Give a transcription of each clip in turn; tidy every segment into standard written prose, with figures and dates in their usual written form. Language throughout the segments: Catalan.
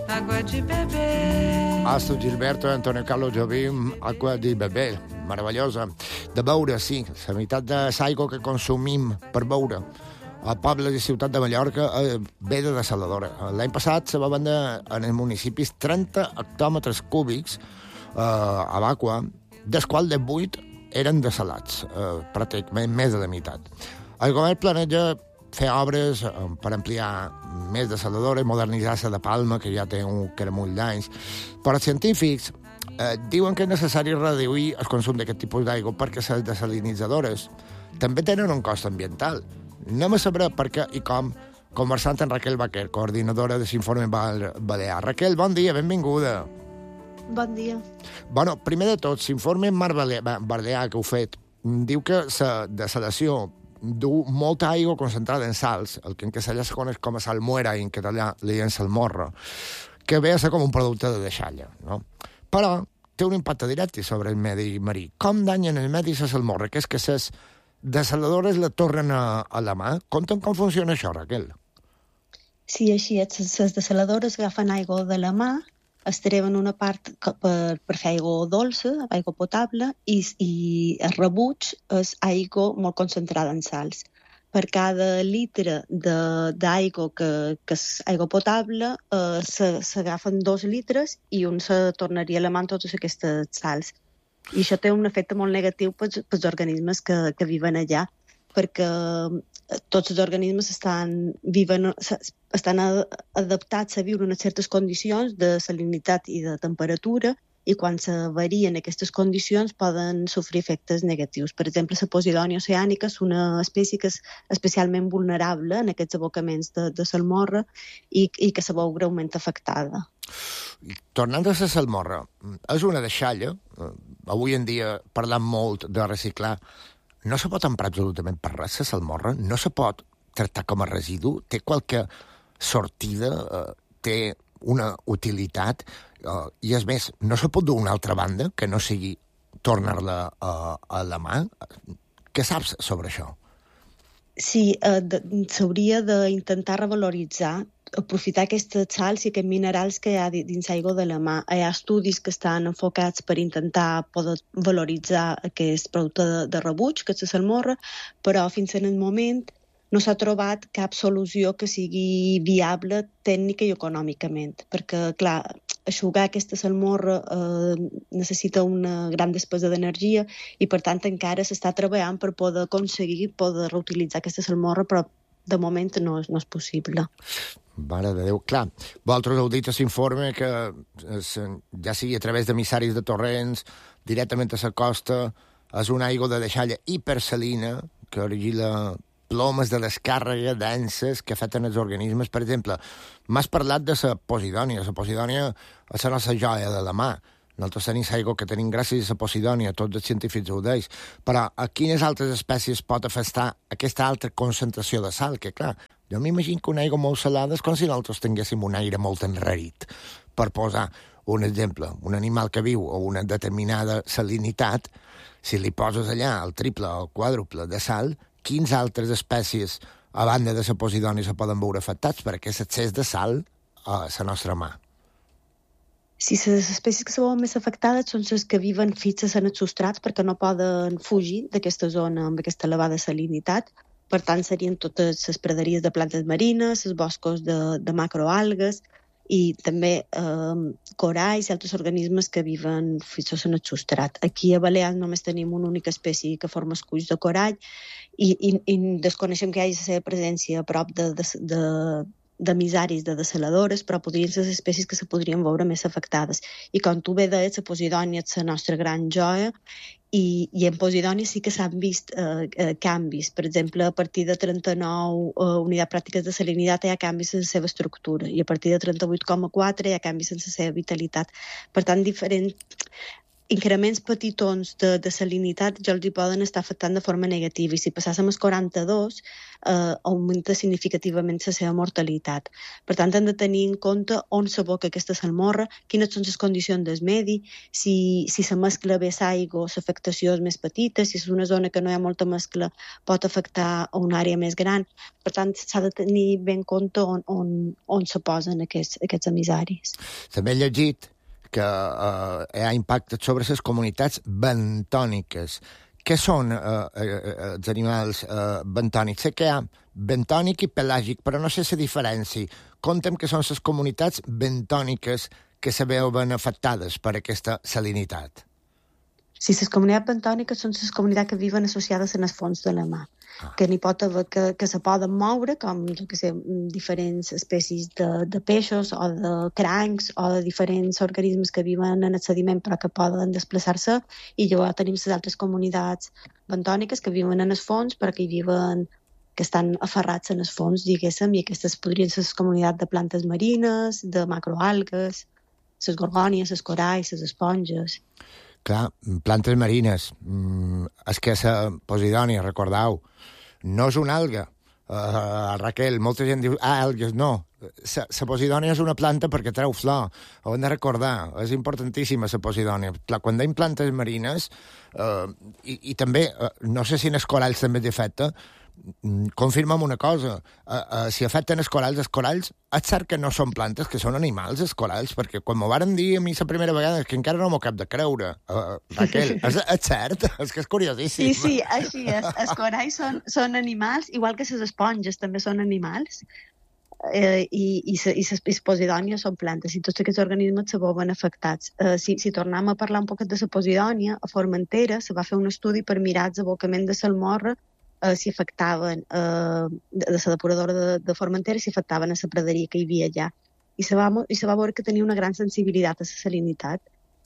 água de beber. Astro Gilberto e Antonio Carlo Jobim, acqua di bebè, meravellosa. De beure, sí, la meitat de l'aigua que consumim per beure al poble i ciutat de Mallorca ve de desaladora. L'any passat se va vendre en els municipis 30 hectòmetres cúbics a l'aigua, dels quals de 8 eren desalats, pràcticament més de la meitat. El govern planeja fer obres per ampliar més desaladores, modernitzar-se de Palma, que ja té un caramull d'anys. Però els científics diuen que és necessari reduir el consum d'aquest tipus d'aigua perquè les desalinitzadores també tenen un cost ambiental. Anem a saber per què i com, conversant amb Raquel Baquer, coordinadora de l'Informe Balear. Raquel, bon dia, benvinguda. Bon dia. Bueno, primer de tot, l'Informe Mar Balear que heu fet diu que la desalació du molta aigua concentrada en sals, el que en castellà se coneix com a salmuera i en català li diuen salmorra, que ve a ser com un producte de deixalla, no? Però té un impacte directe sobre el medi marí. Com danyen el medi la salmorra? Que és que les desaladores la tornen a la mà? Conta'm com funciona això, Raquel. Sí, així és. Les desaladores agafen aigua de la mà, es treuen una part per fer aigua dolça, aigua potable, i el rebuig és aigua molt concentrada en sals. Per cada litre d'aigua que és aigua potable, s'agafen 2 litres i un se tornaria a la mà amb totes aquestes sals. I això té un efecte molt negatiu pels organismes que viven allà, perquè tots els organismes estan adaptats a viure en certes condicions de salinitat i de temperatura, i quan se varien aquestes condicions poden sofrir efectes negatius. Per exemple, la posidònia oceànica és una espècie que és especialment vulnerable en aquests abocaments de salmorra i que se veu greument afectada. Tornant a la salmorra, és una deixalla. Avui en dia parlem molt de reciclar. No se pot emprar absolutament per res, la salmorra? No se pot tractar com a residu? Té qualque sortida? Té una utilitat? I és més, no se pot dur una altra banda que no sigui tornar-la a la mà? Què saps sobre això? Sí, s'hauria d'intentar revaloritzar, aprofitar aquestes sals i aquests minerals que hi ha dins l'aigua de la mà. Hi ha estudis que estan enfocats per intentar poder valoritzar aquest producte de rebuig, que és la salmorra, però fins en el moment no s'ha trobat cap solució que sigui viable tècnica i econòmicament, perquè, clar, eixugar aquesta salmorra necessita una gran despesa d'energia i, per tant, encara s'està treballant per poder aconseguir poder reutilitzar aquesta salmorra, però de moment no és possible. Mare de Déu, clar. Vosaltres heu dit a l'informe que ja sigui a través d'emissaris de torrents, directament a la costa, és una aigua de deixalla hipersalina que origina plomes de descàrrega denses que afecten els organismes. Per exemple, m'has parlat de la posidònia. La posidònia és la nostra joia de la mà. Nosaltres tenim l'aigua que tenim gràcies a la posidònia, tots els científics ho deis. Però a quines altres espècies pot afectar aquesta alta concentració de sal? Que, clar, jo m'imagino que una aigua molt salada és com si nosaltres tinguéssim un aire molt enrarit. Per posar un exemple, un animal que viu a una determinada salinitat, si li poses allà el triple o el quàdruple de sal, quines altres espècies, a banda de la posidònia, se poden veure afectats per aquest excés de sal a la nostra mà? Sí, les espècies que se veuen més afectades són les que viven fixes en els substrats perquè no poden fugir d'aquesta zona amb aquesta elevada salinitat. Per tant, serien totes les praderies de plantes marines, els boscos de macroalgues i també coralls i altres organismes que viven fixos en el substrat. Aquí a Balears només tenim una única espècie que forma esculls de corall i desconeixem que hi hagi la seva presència a prop d'emissaris de desaladores, però podrien ser les espècies que se podrien veure més afectades. I com tu bé deies, la posidònia és la nostra gran joia i en posidònia sí que s'han vist canvis. Per exemple, a partir de 39 unitats pràctiques de salinitat hi ha canvis en la seva estructura i a partir de 38,4 hi ha canvis en la seva vitalitat. Per tant, increments petitons de salinitat ja els hi poden estar afectant de forma negativa i si passàssim als 42 augmenta significativament la seva mortalitat. Per tant, hem de tenir en compte on s'aboca aquesta salmorra, quines són les condicions del medi, si se mescla bé l'aigua, l'afectació és més petita, si és una zona que no hi ha molta mescla pot afectar a una àrea més gran. Per tant, s'ha de tenir ben en compte on se posen aquests emissaris. També he llegit que hi ha impactes sobre les comunitats bentòniques. Què són els animals bentònics? Sé que hi ha bentònic i pelàgic, però no sé la diferència. Conta'm que són les comunitats bentòniques que se veuen afectades per aquesta salinitat. Sí, les comunitats bentòniques són les comunitats que viuen associades en el fons de la mar, que n'hi pot haver que se poden moure, com diferents espècies de peixos o de crancs o de diferents organismes que viuen en el sediment però que poden desplaçar-se, i llavors tenim les altres comunitats bentòniques que viuen en el fons però que hi viuen, que estan aferrats en el fons, diguéssim, i aquestes podrien ser les comunitats de plantes marines, de macroalgues, les gorgònies, els coralls, les esponges. Clar, plantes marines. És que la Posidònia, recordeu, no és una alga. Raquel, molta gent diu, algues, no. La Posidònia és una planta perquè treu flor. Ho hem de recordar. És importantíssima la Posidònia. Clar, quan deim plantes marines, i també, no sé si en els coralls també té efecte, confirma'm una cosa, si afecten els coralls és cert que no són plantes, que són animals, els coralls, perquè quan m'ho varen dir a mi la primera vegada, que encara no m'ho cap de creure. Raquel, és cert? És que és curiosíssim. Sí, així és. Els coralls són animals, igual que les esponges també són animals, i les posidònies són plantes, i tots aquests organismes se veuen afectats. Si tornem a parlar un poquet de la posidònia, a Formentera se va fer un estudi per mirar els abocaments de salmorra, si afectaven de la depuradora de Formentera, si afectaven a la praderia que hi havia allà. I se va veure que tenia una gran sensibilitat a la salinitat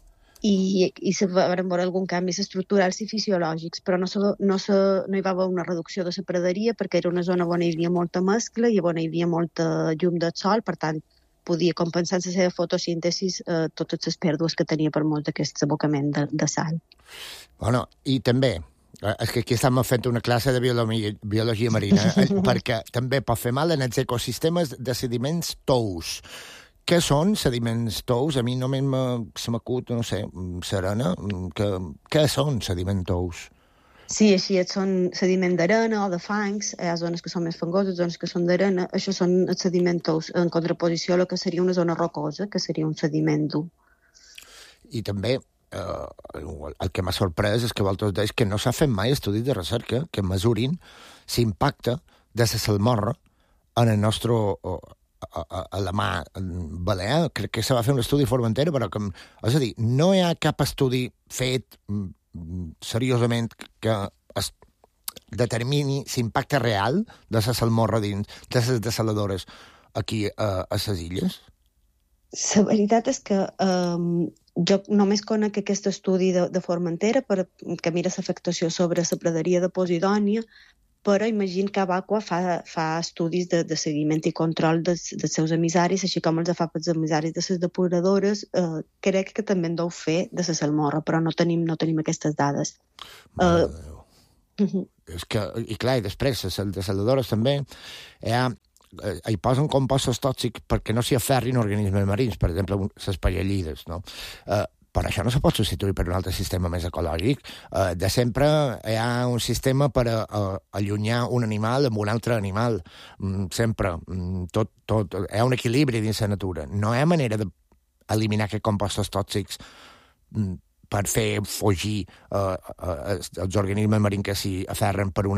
i se van veure algun canvis estructurals i fisiològics, però no hi va haver una reducció de la praderia perquè era una zona on hi havia molta mescla i on hi havia molta llum del sol, per tant, podia compensar la seva fotosíntesi totes les pèrdues que tenia per molt d'aquest abocament de sal. Bueno, i també, és que aquí estem fent una classe de biologia marina, perquè també pot fer mal en els ecosistemes de sediments tous. Què són sediments tous? A mi només se m'acut, no sé, serena. Què són sediments tous? Sí, així són sediment d'arena o de fangs, hi ha zones que són més fangoses, zones que són d'arena, això són els sediments tous, en contraposició a el que seria una zona rocosa, que seria un sediment dur. I també el que m'ha sorprès és que vosaltres deis que no s'ha fet mai estudis de recerca que mesurin l'impacte de la salmorra en el nostre a la mà balear. Crec que se va fer un estudi a Formentera, però que, és a dir, no hi ha cap estudi fet seriosament que es determini l'impacte real de la salmorra dins de les desaladores aquí a les illes. La veritat és que jo només conec aquest estudi de Formentera que mira l'afectació sobre la praderia de Posidònia, però imagino que Abaqua fa estudis de seguiment i control dels seus emissaris, així com els fa pels emissaris de les depuradores. Crec que també en deu fer de la salmorra, però no tenim aquestes dades. És que, i clar, i després les desaladores també hi posen compostos tòxics perquè no s'hi aferrin organismes marins, per exemple, les pallallides, no? Però això no se pot substituir per un altre sistema més ecològic. De sempre hi ha un sistema per allunyar un animal amb un altre animal. Sempre. Hi ha un equilibri dins la natura. No hi ha manera d'eliminar aquests compostos tòxics per fer fugir els organismes marins que s'hi aferren per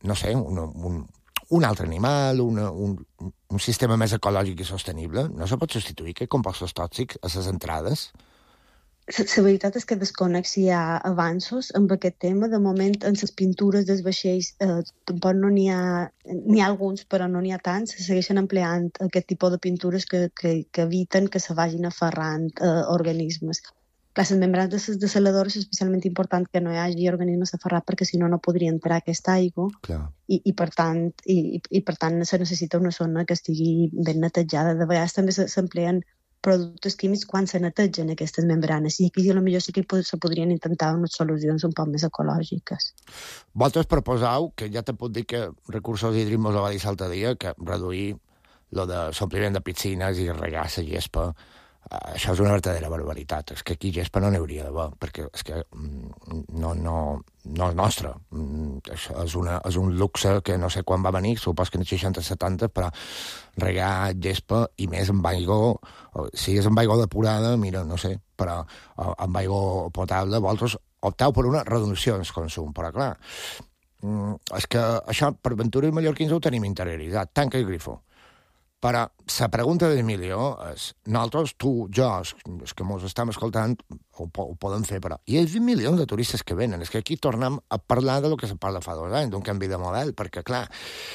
un altre animal, un sistema més ecològic i sostenible. No se pot substituir aquests compostos tòxics a les entrades. La veritat és que desconec si hi ha avanços en aquest tema. De moment, en les pintures dels vaixells tampoc no n'hi ha alguns, però no n'hi ha tants. Se segueixen empleant aquest tipus de pintures que eviten que se vagin aferrant organismes. Clar, les membranes de les desaladores és especialment important que no hi hagi organismes aferrats perquè si no podria entrar aquesta aigua. I per tant se necessita una zona que estigui ben netejada. De vegades també s'empleen productes químics quan se netegen aquestes membranes. I aquí potser sí que se podrien intentar unes solucions un poc més ecològiques. Vosaltres proposeu, que ja te puc dir que Recursos Hídrics mos ho va dir l'altre dia, que reduir lo de l'ompliment de piscines i regar la gespa, això és una verdadera barbaritat. És que aquí gespa no n'hi hauria d'haver, perquè és que no és nostre. És un luxe que no sé quan va venir, supos que en els 60-70, però regar gespa, i més amb aigua, si és amb aigua depurada, mira, no sé, però amb aigua potable, vosaltres opteu per una reducció del consum, però clar, és que això per Ventura i mallorquins ho tenim interioritzat, tant que el grifo. Però la pregunta d'Emilio és, nosaltres, tu, jo, els que ens estem escoltant, ho podem fer, però hi ha 20 milions de turistes que venen. És que aquí tornem a parlar de lo que se parla fa 2 anys, d'un canvi de model, perquè, clar,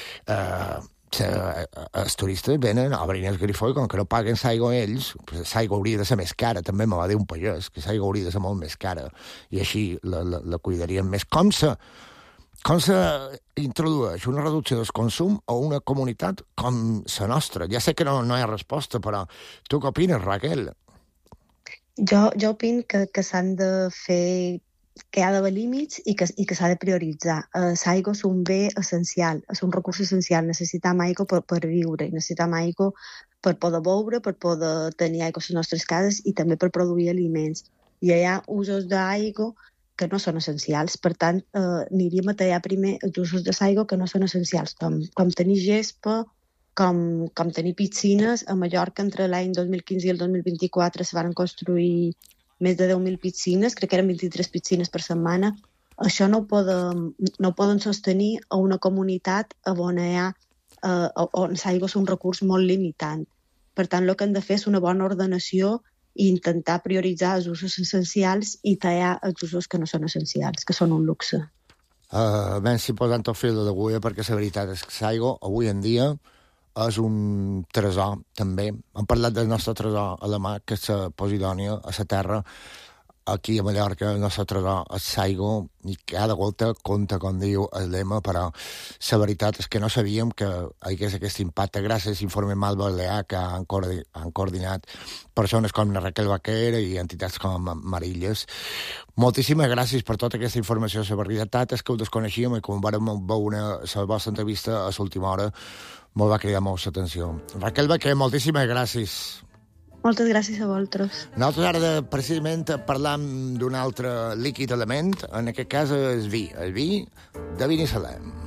els turistes venen a obrir el grifó i com que no paguen l'aigua ells, l'aigua hauria de ser més cara, també me va dir un pagès, que l'aigua hauria de ser molt més cara, i així la cuidarien més. Com se introdueix una reducció del consum a una comunitat com la nostra? Ja sé que no hi ha resposta, però tu què opines, Raquel? Jo opino que s'han de fer, que hi ha d'haver límits i que s'ha de prioritzar. L'aigua és un bé essencial, és un recurs essencial. Necessitem aigua per viure, necessitem aigua per poder beure, per poder tenir aigua a les nostres cases i també per produir aliments. I hi ha usos d'aigua que no són essencials. Per tant, aniríem a tallar primer els usos de l'aigua que no són essencials, com tenir gespa, com tenir piscines. A Mallorca, entre l'any 2015 i el 2024, se van construir més de 10.000 piscines, crec que eren 23 piscines per setmana. Això no ho poden sostenir a una comunitat on l'aigua és un recurs molt limitant. Per tant, el que han de fer és una bona ordenació i intentar prioritzar els usos essencials i tallar els usos que no són essencials, que són un luxe. Si posant el fil d'agulla, perquè la veritat és que l'aigua avui en dia és un tresor, també. Hem parlat del nostre tresor alemà, que és la Posidònia, a la terra. Aquí a Mallorca el nostre tresor és l'aigua i cada gota compta, com diu el lema, però la veritat és que no sabíem que hi hagués aquest impacte gràcies a l'informe Mal Balear que han coordinat persones com la Raquel Vaquer i entitats com Marilles. Moltíssimes gràcies per tota aquesta informació. La veritat és que ho desconeixíem i quan vam veure la vostra entrevista a l'última hora molt va cridar molt l'atenció. Raquel Vaquer, moltíssimes gràcies. Moltes gràcies a vosaltres. Nosaltres ara precisament parlam d'un altre líquid element, en aquest cas el vi de Binissalem.